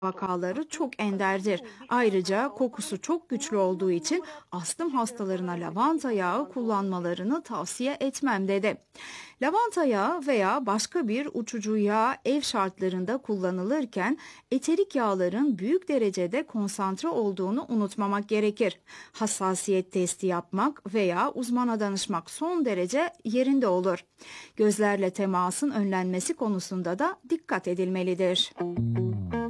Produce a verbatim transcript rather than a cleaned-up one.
vakaları çok enderdir. Ayrıca kokusu çok güçlü olduğu için astım hastalarına lavanta yağı kullanmalarını tavsiye etmem dedi. Lavanta yağı veya başka bir uçucu yağ ev şartlarında kullanılırken eterik yağların büyük derecede konsantre olduğunu unutmamak gerekir. Hassasiyet testi yapmak veya uzmana danışmak son derece yerinde olur. Gözlerle temasın önlenmesi konusunda da dikkat edilmelidir.